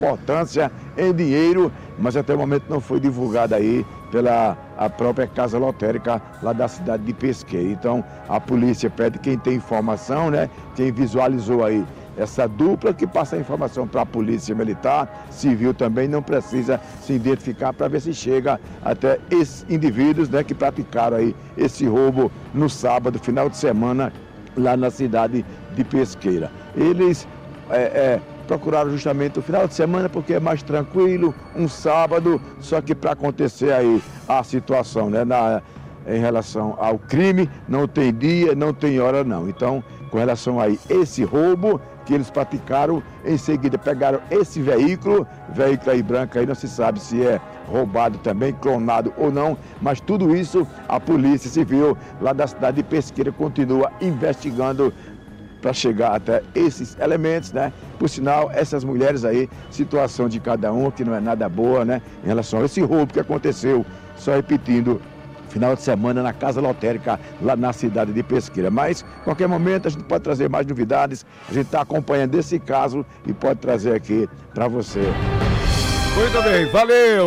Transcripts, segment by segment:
importância em dinheiro, mas até o momento não foi divulgada aí pela a própria Casa Lotérica lá da cidade de Pesqueira. Então, a polícia pede quem tem informação, né, quem visualizou aí essa dupla, que passa a informação para a Polícia Militar, Civil também, não precisa se identificar para ver se chega até esses indivíduos, né, que praticaram aí esse roubo no sábado, final de semana, lá na cidade de Pesqueira. Eles procuraram justamente o final de semana porque é mais tranquilo, um sábado, só que para acontecer aí a situação, né, em relação ao crime, não tem dia, não tem hora não. Então, com relação aí esse roubo que eles praticaram, em seguida pegaram esse veículo aí branco aí, não se sabe se é roubado também, clonado ou não, mas tudo isso a Polícia Civil lá da cidade de Pesqueira continua investigando para chegar até esses elementos, né? Por sinal, essas mulheres aí, situação de cada um que não é nada boa, né? Em relação a esse roubo que aconteceu, só repetindo, final de semana na Casa Lotérica, lá na cidade de Pesqueira. Mas, qualquer momento, a gente pode trazer mais novidades. A gente está acompanhando esse caso e pode trazer aqui para você. Muito bem, valeu.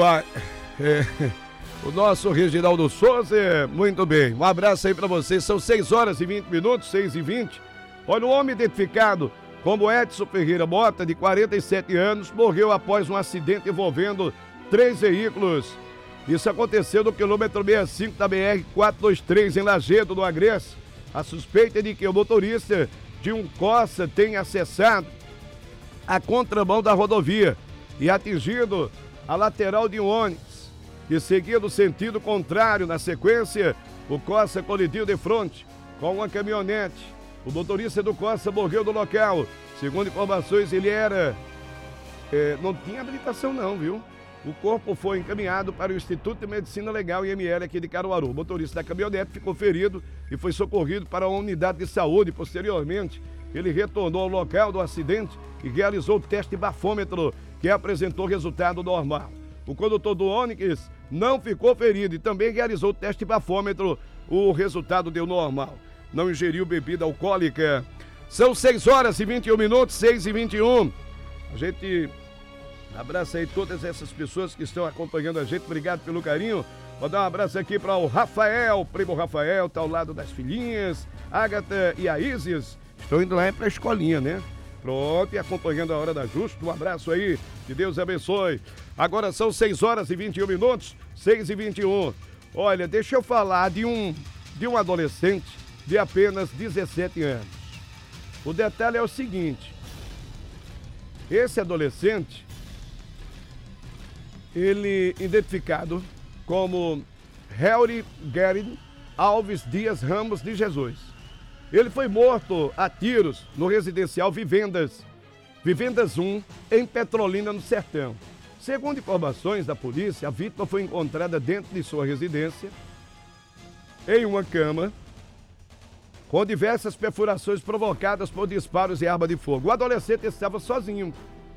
O nosso Reginaldo Souza, muito bem. Um abraço aí para vocês. São 6h20, 6h20. Olha, o homem identificado como Edson Ferreira Mota, de 47 anos, morreu após um acidente envolvendo 3 veículos. Isso aconteceu no quilômetro 65 da BR-423, em Lajedo, no Agreste. A suspeita é de que o motorista de um Corsa tenha acessado a contramão da rodovia e atingido a lateral de um ônibus, que seguia no sentido contrário. Na sequência, o Corsa colidiu de frente com uma caminhonete. O motorista do Corsa morreu no local. Segundo informações, ele não tinha habilitação não, viu? O corpo foi encaminhado para o Instituto de Medicina Legal IML aqui de Caruaru. O motorista da caminhonete ficou ferido e foi socorrido para uma unidade de saúde. Posteriormente, ele retornou ao local do acidente e realizou o teste bafômetro, que apresentou resultado normal. O condutor do Onix não ficou ferido e também realizou o teste bafômetro. O resultado deu normal. Não ingeriu bebida alcoólica. São 6h21, 6h21. A gente abraça aí todas essas pessoas que estão acompanhando a gente. Obrigado pelo carinho. Vou dar um abraço aqui para o Rafael, primo Rafael, tá ao lado das filhinhas, Ágata e a Isis. Estão indo lá para a escolinha, né? Pronto, e acompanhando a Hora da Justa. Um abraço aí, que Deus abençoe. Agora são 6h21, 6h21. Olha, deixa eu falar de um adolescente de apenas 17 anos. O detalhe é o seguinte: esse adolescente, ele identificado como Helry Guerin Alves Dias Ramos de Jesus. Ele foi morto a tiros no residencial Vivendas 1, em Petrolina, no Sertão. Segundo informações da polícia, a vítima foi encontrada dentro de sua residência, em uma cama, com diversas perfurações provocadas por disparos de arma de fogo. O adolescente estava sozinho.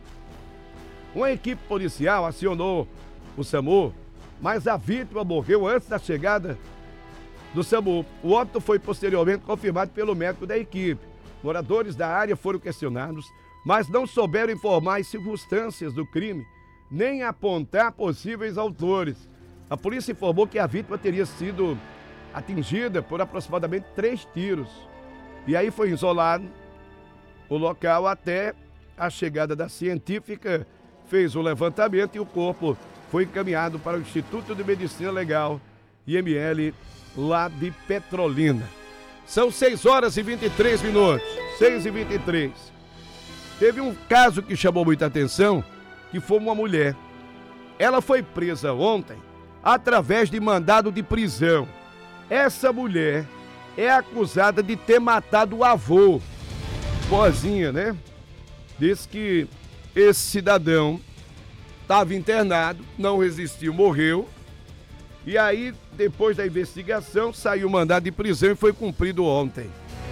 Uma equipe policial acionou o SAMU, mas a vítima morreu antes da chegada do SAMU. O óbito foi posteriormente confirmado pelo médico da equipe. Moradores da área foram questionados, mas não souberam informar as circunstâncias do crime, nem apontar possíveis autores. A polícia informou que a vítima teria sido atingida por aproximadamente 3 tiros. E aí foi isolado o local até a chegada da científica, fez o levantamento e o corpo foi encaminhado para o Instituto de Medicina Legal, IML, lá de Petrolina. São 6h23, 6h23. Teve um caso que chamou muita atenção, que foi uma mulher. Ela foi presa ontem através de mandado de prisão. Essa mulher é acusada de ter matado o avô. Boazinha, né? Diz que esse cidadão estava internado, não resistiu, morreu. E aí, depois da investigação, saiu o mandado de prisão e foi cumprido ontem.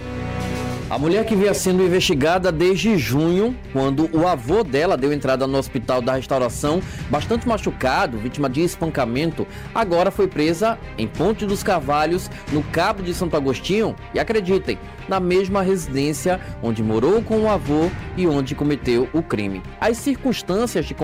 A mulher que vinha sendo investigada desde junho, quando o avô dela deu entrada no hospital da Restauração, bastante machucado, vítima de espancamento, agora foi presa em Ponte dos Carvalhos, no Cabo de Santo Agostinho, e acreditem, na mesma residência onde morou com o avô e onde cometeu o crime. As circunstâncias de